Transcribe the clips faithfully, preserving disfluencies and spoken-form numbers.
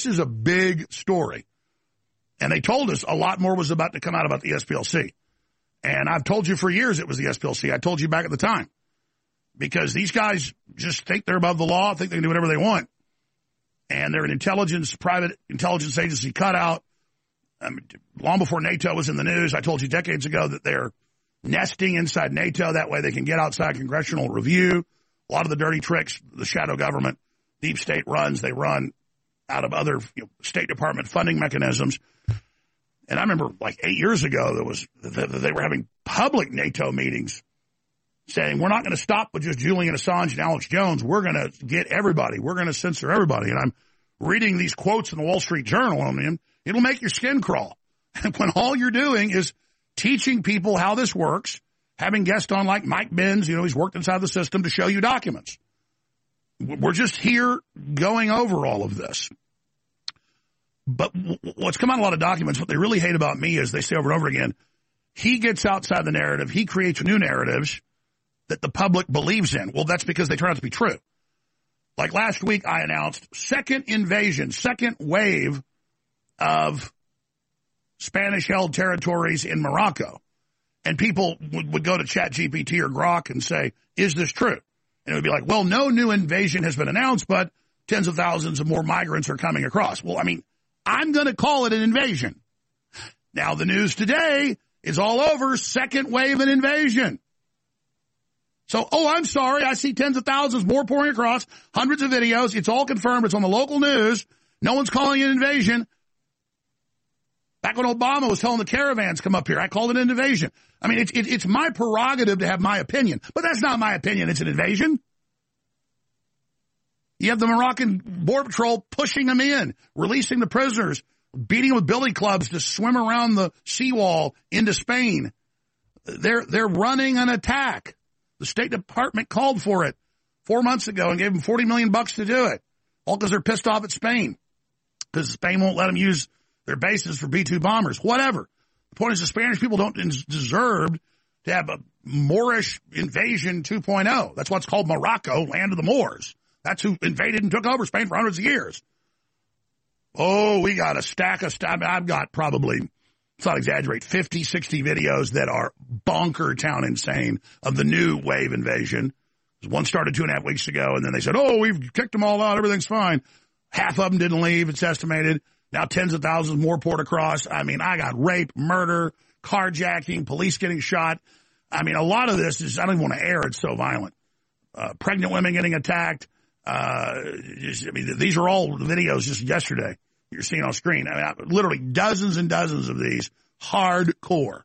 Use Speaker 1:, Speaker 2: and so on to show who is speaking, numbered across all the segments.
Speaker 1: this is a big story. And they told us a lot more was about to come out about the S P L C. And I've told you for years it was the S P L C. I told you back at the time. Because these guys just think they're above the law, think they can do whatever they want. And they're an intelligence, private intelligence agency cutout. Um, long before NATO was in the news, I told you decades ago that they're nesting inside NATO. That way they can get outside congressional review. A lot of the dirty tricks, the shadow government, deep state runs, they run out of other you know, State Department funding mechanisms. And I remember like eight years ago, there was they were having public NATO meetings saying, we're not going to stop with just Julian Assange and Alex Jones. We're going to get everybody. We're going to censor everybody. And I'm reading these quotes in the Wall Street Journal on them. It'll make your skin crawl. And when all you're doing is teaching people how this works, having guests on like Mike Benz, you know, he's worked inside the system to show you documents. We're just here going over all of this. But what's come out in a lot of documents, what they really hate about me is they say over and over again, he gets outside the narrative, he creates new narratives that the public believes in. Well, that's because they turn out to be true. Like last week, I announced second invasion, second wave of Spanish-held territories in Morocco. And people would, would go to ChatGPT or Grok and say, is this true? And it would be like, well, no new invasion has been announced, but tens of thousands of more migrants are coming across. Well, I mean, I'm going to call it an invasion. Now, the news today is all over second wave of invasion. So, oh, I'm sorry, I see tens of thousands more pouring across, hundreds of videos. It's all confirmed. It's on the local news. No one's calling it an invasion. Back when Obama was telling the caravans come up here, I called it an invasion. I mean, it's, it, it's my prerogative to have my opinion, but that's not my opinion. It's an invasion. You have the Moroccan Border Patrol pushing them in, releasing the prisoners, beating them with billy clubs to swim around the seawall into Spain. They're, they're running an attack. The State Department called for it four months ago and gave them forty million bucks to do it, all because they're pissed off at Spain, because Spain won't let them use their bases for B two bombers, whatever. The point is the Spanish people don't deserve to have a Moorish invasion two point oh. That's what's called Morocco, land of the Moors. That's who invaded and took over Spain for hundreds of years. Oh, we got a stack of stuff. I've got probably, let's not exaggerate, fifty, sixty videos that are bonker town insane of the new wave invasion. One started two and a half weeks ago, and then they said, oh, we've kicked them all out. Everything's fine. Half of them didn't leave, it's estimated. Now tens of thousands more poured across. I mean, I got rape, murder, carjacking, police getting shot. I mean, a lot of this is, I don't even want to air. It's so violent. Uh, pregnant women getting attacked. Uh, just, I mean, these are all videos just yesterday you're seeing on screen. I mean, I, literally dozens and dozens of these, hardcore.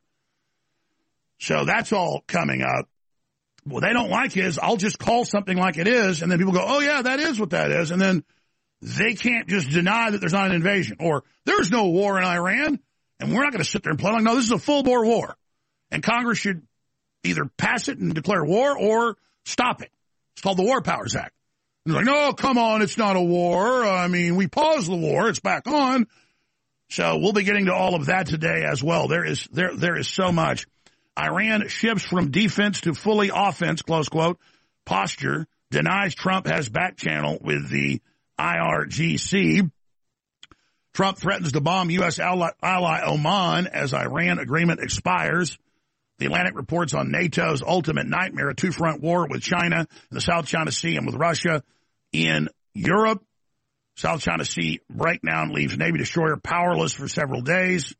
Speaker 1: So that's all coming up. What they don't like is I'll just call something like it is, and then people go, oh, yeah, that is what that is. And then they can't just deny that there's not an invasion. Or there's no war in Iran, and we're not going to sit there and play like, no, this is a full-bore war. And Congress should either pass it and declare war or stop it. It's called the War Powers Act. And they're like, no, come on, it's not a war. I mean, we paused the war. It's back on. So we'll be getting to all of that today as well. There is there there is so much. Iran shifts from defense to fully offense, close quote, posture, denies Trump has back channel with the I R G C. Trump threatens to bomb U S ally, ally Oman as Iran agreement expires. The Atlantic reports on NATO's ultimate nightmare, a two-front war with China in the South China Sea and with Russia in Europe. South China Sea breakdown leaves Navy destroyer powerless for several days.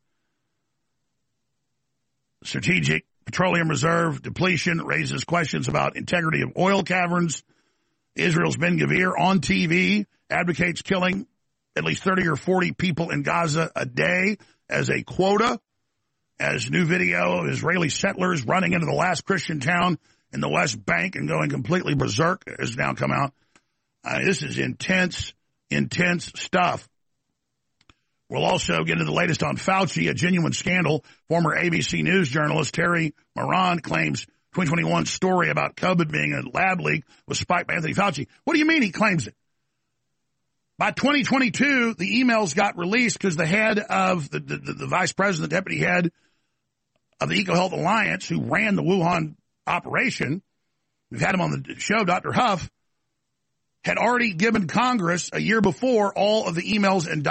Speaker 1: Strategic petroleum reserve depletion raises questions about integrity of oil caverns. Israel's Ben Gvir on T V advocates killing at least thirty or forty people in Gaza a day as a quota. As new video of Israeli settlers running into the last Christian town in the West Bank and going completely berserk has now come out. Uh, this is intense, intense stuff. We'll also get into the latest on Fauci, a genuine scandal. Former A B C News journalist Terry Moran claims twenty twenty-one story about COVID being a lab leak was spiked by Anthony Fauci. What do you mean he claims it? By twenty twenty-two, the emails got released because the head of the, the, the, the vice president, the deputy head of the EcoHealth Alliance, who ran the Wuhan operation, we've had him on the show, Doctor Huff, had already given Congress a year before all of the emails and